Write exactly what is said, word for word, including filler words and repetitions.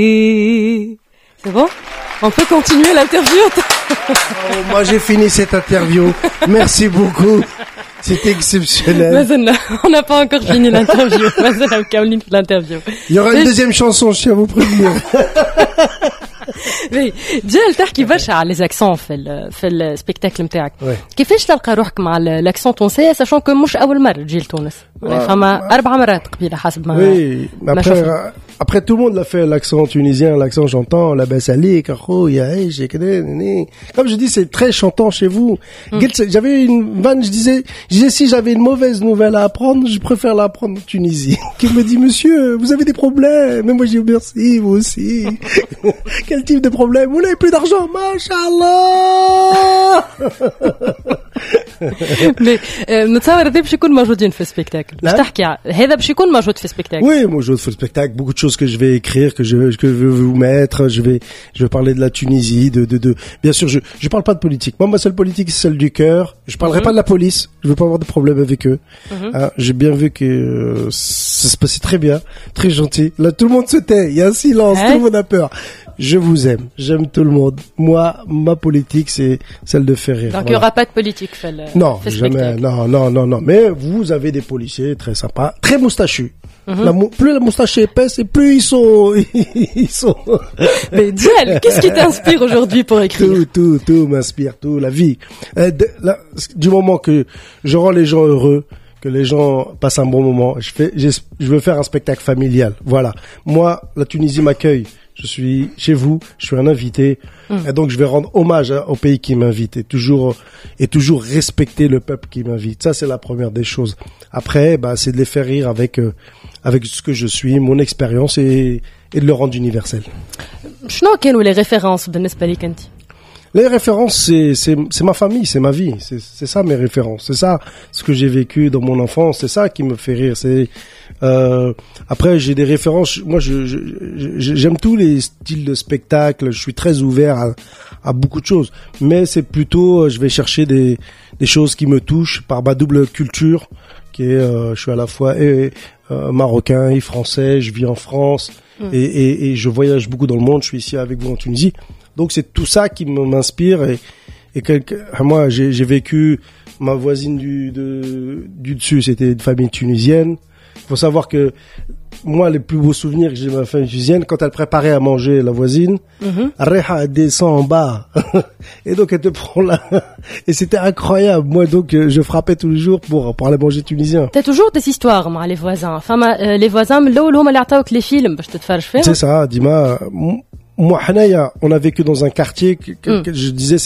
Et c'est bon? On peut continuer l'interview? Oh, moi j'ai fini cette interview. Merci beaucoup. C'était exceptionnel. On n'a pas encore fini l'interview. l'interview. Il y aura une deuxième chanson, je tiens à vous prévenir. Oui, جال تحكي برشا على les accents في ال في السبيكتاكل نتاعك. كيفاش تلقى روحك مع l'accent تونسي ساشون كو مش أول مرة تجي لتونس؟ فما أربع مرات قبيلة حسب ما. Oui, après après tout le monde l'a fait, l'accent tunisien, l'accent chantant, la basse ali, karo, yaé, j'ai comme je dis, c'est très chantant chez vous. J'avais une vanne, je disais, je disais si j'avais une mauvaise nouvelle à apprendre, je préfère l'apprendre en Tunisie. Qui me dit monsieur, vous avez des problèmes? Mais moi je dis merci, vous aussi. Quel type de problème? Vous n'avez plus d'argent, machallah. Mais نتصور هذا باش يكون موجودين في السبيكتاكل. باش تحكي هذا باش يكون موجود في السبيكتاكل. Oui, موجود في السبيكتاكل. Beaucoup de choses que je vais écrire, que je que je vais vous mettre. Je vais je vais parler de la Tunisie, de de de. Bien sûr, je je parle pas de politique. Moi, ma seule politique, c'est celle du cœur. Je parlerai mm-hmm. pas de la police. Je veux pas avoir de problème avec eux. Mm-hmm. Hein, j'ai bien vu que euh, ça se passait très bien, très gentil. Là, tout le monde se tait. Il y a un silence. Hey. Tout le monde a peur. Je vous aime, j'aime tout le monde. Moi, ma politique, c'est celle de faire rire. Donc, il voilà. n'y aura pas de politique, fait le, Non, fait jamais, non, non, non, non. Mais vous avez des policiers très sympas, très moustachus. Mm-hmm. La, plus la moustache est épaisse, et plus ils sont, ils sont. Mais Diel, qu'est-ce qui t'inspire aujourd'hui pour écrire? Tout, tout, tout m'inspire, tout, la vie. Euh, de, la, du moment que je rends les gens heureux, que les gens passent un bon moment, je fais, je veux faire un spectacle familial. Voilà. Moi, la Tunisie m'accueille. Je suis chez vous, je suis un invité, mmh. et donc je vais rendre hommage hein, au pays qui m'invite et toujours et toujours respecter le peuple qui m'invite. Ça c'est la première des choses. Après, bah c'est de les faire rire avec euh, avec ce que je suis, mon expérience et et de le rendre universel. شنو كانوا les références بالنسبة ليك أنت؟ Les références, c'est, c'est, c'est ma famille, c'est ma vie. C'est, c'est ça mes références. C'est ça ce que j'ai vécu dans mon enfance. C'est ça qui me fait rire. C'est, euh, après, j'ai des références. Moi, je, je, je, j'aime tous les styles de spectacle. Je suis très ouvert à, à beaucoup de choses. Mais c'est plutôt, je vais chercher des, des choses qui me touchent par ma double culture, qui est, euh, je suis à la fois et, euh, marocain et français. Je vis en France mmh. et, et, et je voyage beaucoup dans le monde. Je suis ici avec vous en Tunisie. Donc c'est tout ça qui m'inspire et, et quelque, moi j'ai, j'ai vécu ma voisine du de, du dessus, c'était une famille tunisienne. Il faut savoir que moi les plus beaux souvenirs que j'ai de ma famille tunisienne, quand elle préparait à manger la voisine, mm-hmm. elle descend en bas et donc elle te prend là et c'était incroyable. Moi donc je frappais tous les jours pour pour aller manger tunisien. T'as toujours des histoires avec les voisins. Enfin les voisins من الأول هما اللي عطاوك les films باش تتفرج فيهم. C'est ça, Dima. Moi, Hanaya, on a vécu dans un quartier que, que, mm. que je disais